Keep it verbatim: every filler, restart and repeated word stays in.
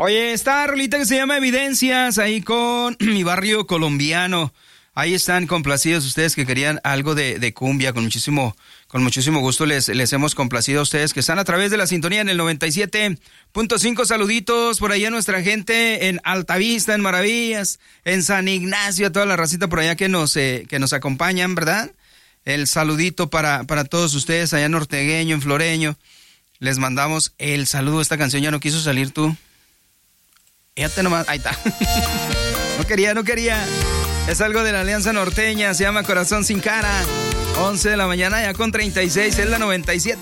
Oye, esta rolita que se llama Evidencias, ahí con Mi Barrio Colombiano. Ahí están complacidos ustedes que querían algo de, de cumbia, con muchísimo, con muchísimo gusto les, les hemos complacido a ustedes que están a través de la sintonía en el noventa y siete punto cinco. Saluditos por allá a nuestra gente en Altavista, en Maravillas, en San Ignacio, a toda la racita por allá que nos, eh, que nos acompañan, ¿verdad? El saludito para, para todos ustedes allá en Nortegueño, en Floreño. Les mandamos el saludo. Esta canción ya no quiso salir tú. Fíjate nomás, ahí está. No quería, no quería. Es algo de la Alianza Norteña, se llama Corazón Sin Cara. once de la mañana ya con treinta y seis, es la noventa y siete.